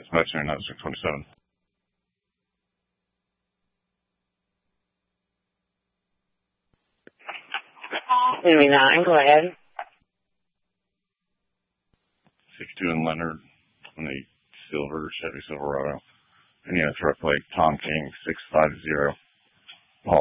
Dispatcher 9627. Maybe not. Go ahead. 62 and Leonard on a Chevy Silverado. And yeah, it's plate Tom King 650.